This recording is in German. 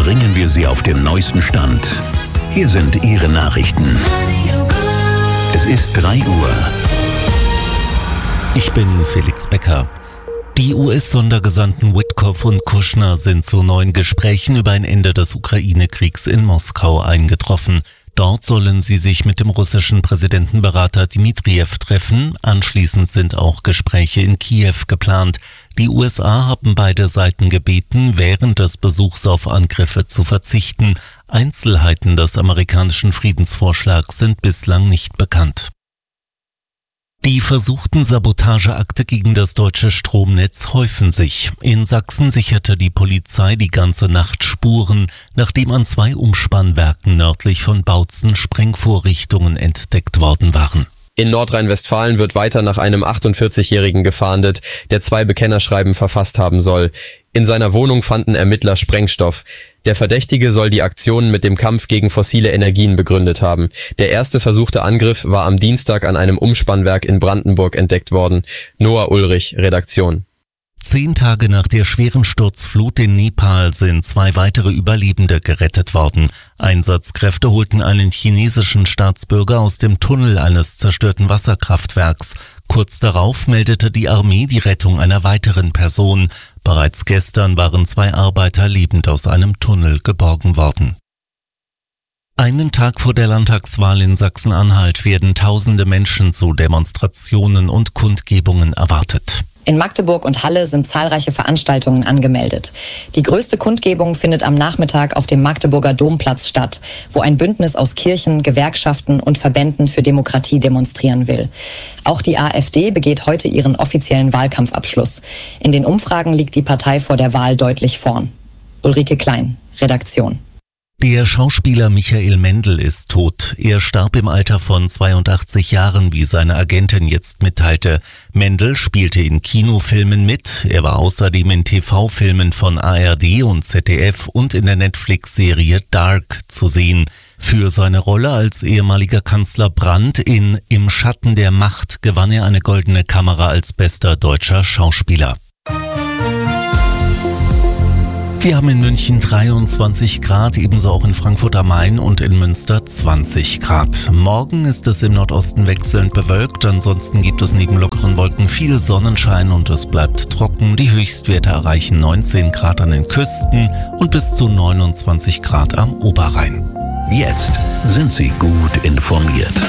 bringen wir Sie auf den neuesten Stand. Hier sind Ihre Nachrichten. Es ist 3 Uhr. Ich bin Felix Becker. Die US-Sondergesandten Witkoff und Kushner sind zu neuen Gesprächen über ein Ende des Ukraine-Kriegs in Moskau eingetroffen. Dort sollen sie sich mit dem russischen Präsidentenberater Dmitriev treffen. Anschließend sind auch Gespräche in Kiew geplant. Die USA haben beide Seiten gebeten, während des Besuchs auf Angriffe zu verzichten. Einzelheiten des amerikanischen Friedensvorschlags sind bislang nicht bekannt. Die versuchten Sabotageakte gegen das deutsche Stromnetz häufen sich. In Sachsen sicherte die Polizei die ganze Nacht Spuren, nachdem an 2 Umspannwerken nördlich von Bautzen Sprengvorrichtungen entdeckt worden waren. In Nordrhein-Westfalen wird weiter nach einem 48-Jährigen gefahndet, der 2 Bekennerschreiben verfasst haben soll. In seiner Wohnung fanden Ermittler Sprengstoff. Der Verdächtige soll die Aktionen mit dem Kampf gegen fossile Energien begründet haben. Der erste versuchte Angriff war am Dienstag an einem Umspannwerk in Brandenburg entdeckt worden. Noah Ulrich, Redaktion. 10 Tage nach der schweren Sturzflut in Nepal sind 2 weitere Überlebende gerettet worden. Einsatzkräfte holten einen chinesischen Staatsbürger aus dem Tunnel eines zerstörten Wasserkraftwerks. Kurz darauf meldete die Armee die Rettung einer weiteren Person. Bereits gestern waren 2 Arbeiter lebend aus einem Tunnel geborgen worden. Einen Tag vor der Landtagswahl in Sachsen-Anhalt werden tausende Menschen zu Demonstrationen und Kundgebungen erwartet. In Magdeburg und Halle sind zahlreiche Veranstaltungen angemeldet. Die größte Kundgebung findet am Nachmittag auf dem Magdeburger Domplatz statt, wo ein Bündnis aus Kirchen, Gewerkschaften und Verbänden für Demokratie demonstrieren will. Auch die AfD begeht heute ihren offiziellen Wahlkampfabschluss. In den Umfragen liegt die Partei vor der Wahl deutlich vorn. Ulrike Klein, Redaktion. Der Schauspieler Michael Mendl ist tot. Er starb im Alter von 82 Jahren, wie seine Agentin jetzt mitteilte. Mendl spielte in Kinofilmen mit. Er war außerdem in TV-Filmen von ARD und ZDF und in der Netflix-Serie Dark zu sehen. Für seine Rolle als ehemaliger Kanzler Brandt in Im Schatten der Macht gewann er eine Goldene Kamera als bester deutscher Schauspieler. Wir haben in München 23 Grad, ebenso auch in Frankfurt am Main und in Münster 20 Grad. Morgen ist es im Nordosten wechselnd bewölkt, ansonsten gibt es neben lockeren Wolken viel Sonnenschein und es bleibt trocken. Die Höchstwerte erreichen 19 Grad an den Küsten und bis zu 29 Grad am Oberrhein. Jetzt sind Sie gut informiert.